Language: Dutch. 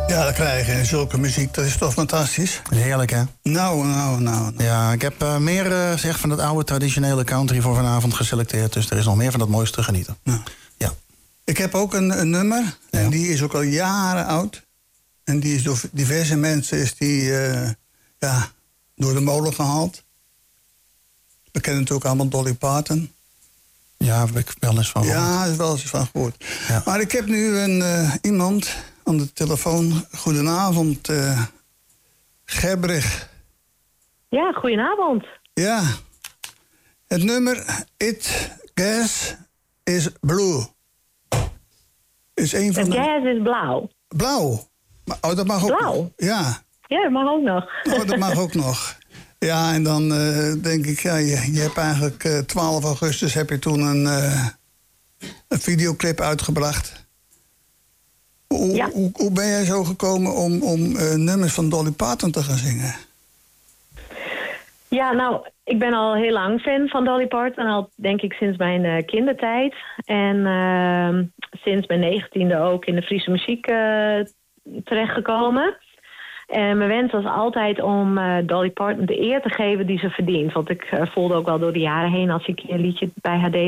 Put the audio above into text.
Ja, dat krijgen en zulke muziek, dat is toch fantastisch? Heerlijk, hè? Nou. Ja, ik heb meer zeg van het oude traditionele country voor vanavond geselecteerd. Dus er is nog meer van dat mooiste te genieten. Nou. Ja. Ik heb ook een nummer, en die is ook al jaren oud. En die is door diverse mensen door de molen gehaald. We kennen natuurlijk allemaal Dolly Parton. Ja, heb ik wel eens van gehoord. Ja, daar is wel eens van gehoord. Ja. Maar ik heb nu iemand aan de telefoon. Goedenavond, Gerbrig. Ja, goedenavond. Ja, het nummer It Gas is Blue. Is een van Het de... gas is blauw. Blauw. Oh, dat mag ook. Blauw? Ja. Ja, dat mag ook nog. Oh, dat mag ook nog. Ja, en dan denk ik, ja, je hebt eigenlijk 12 augustus heb je toen een videoclip uitgebracht. Hoe ben jij zo gekomen om nummers van Dolly Parton te gaan zingen? Ja, nou, ik ben al heel lang fan van Dolly Parton. Al denk ik sinds mijn kindertijd. En sinds mijn 19e ook in de Friese muziek terechtgekomen. En mijn wens was altijd om Dolly Parton de eer te geven die ze verdient. Want ik voelde ook wel door de jaren heen, als ik een liedje bij haar deed,